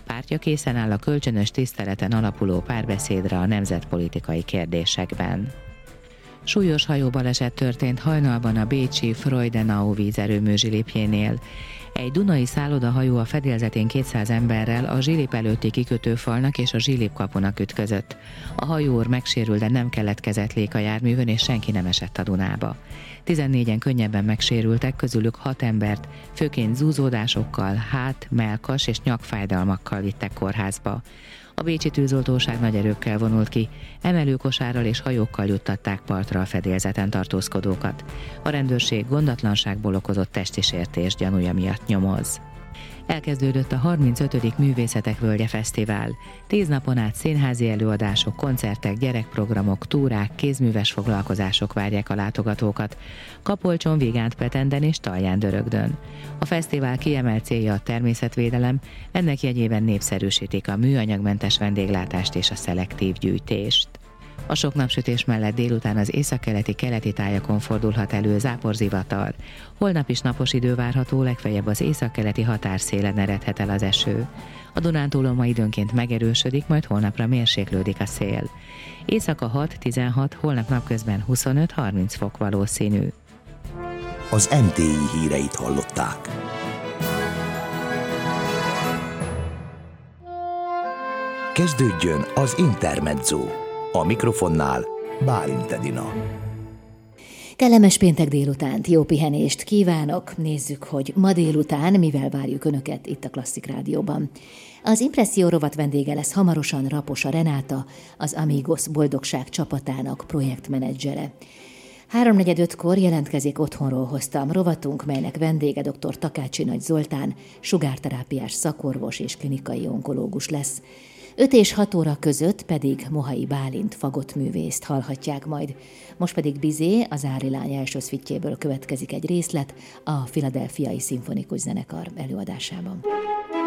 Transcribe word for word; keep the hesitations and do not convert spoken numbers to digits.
Pártja készen áll a kölcsönös tiszteleten alapuló párbeszédre a nemzetpolitikai kérdésekben. Súlyos hajóbaleset történt hajnalban a bécsi Freudenau vízerőmű zsilipjénél. Egy dunai szállodahajó a fedélzetén kétszáz emberrel a Zsilip előtti kikötőfalnak és a Zsilip kapunak ütközött. A hajóőr megsérült, de nem keletkezett a járművön, és senki nem esett a Dunába. tizennégyen könnyebben megsérültek, közülük hat embert, főként zúzódásokkal, hát, mellkas és nyakfájdalmakkal vittek kórházba. A bécsi tűzoltóság nagy erőkkel vonult ki, emelőkosárral és hajókkal juttatták partra a fedélzeten tartózkodókat. A rendőrség gondatlanságból okozott testi sértés gyanúja miatt nyomoz. Elkezdődött a harmincötödik Művészetek Völgye Fesztivál. Tíz napon át színházi előadások, koncertek, gyerekprogramok, túrák, kézműves foglalkozások várják a látogatókat Kapolcson, Vigántpetenden és Talján-Dörögdön. A fesztivál kiemelt célja a természetvédelem, ennek jegyében népszerűsítik a műanyagmentes vendéglátást és a szelektív gyűjtést. A sok napsütés mellett délután az északkeleti keleti tájakon fordulhat elő záporzivatar. Holnap is napos idő várható, legfeljebb az északkeleti határszélen eredhet el az eső. A Dunántúlon ma időnként megerősödik, majd holnapra mérséklődik a szél. Éjszaka hat-tizenhat, holnap napközben huszonöt-harminc fok valószínű. Az em té i híreit hallották. Kezdődjön az Intermezzo. A mikrofonnál Bálint Edina. Kellemes péntek délutánt, jó pihenést kívánok! Nézzük, hogy ma délután mivel várjuk Önöket itt a Klasszik Rádióban. Az Impresszió rovat vendége lesz hamarosan Raposa Renáta, az Amigos Boldogság csapatának projektmenedzsere. Háromnegyed ötkor jelentkezik Otthonról hoztam rovatunk, melynek vendége dr. Takácsi Nagy Zoltán, sugárterápiás szakorvos és klinikai onkológus lesz. öt és hat óra között pedig Mohai Bálint fagottművészt hallhatják majd. Most pedig Bizé, az Árilány első szvitjéből következik egy részlet a Philadelphiai Szimfonikus Zenekar előadásában.